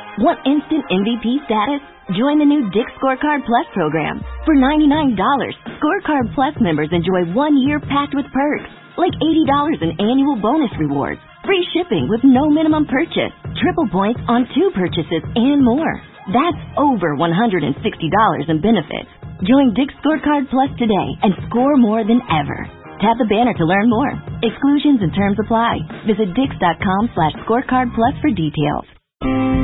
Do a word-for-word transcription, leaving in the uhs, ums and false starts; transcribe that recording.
Want instant M V P status? Join the new Dick's Scorecard Plus program. For ninety-nine dollars, Scorecard Plus members enjoy one year packed with perks, like eighty dollars in annual bonus rewards, free shipping with no minimum purchase, triple points on two purchases, and more. That's over one hundred sixty dollars in benefits. Join Dick's Scorecard Plus today and score more than ever. Tap the banner to learn more. Exclusions and terms apply. Visit dix dot com slash scorecard plus for details.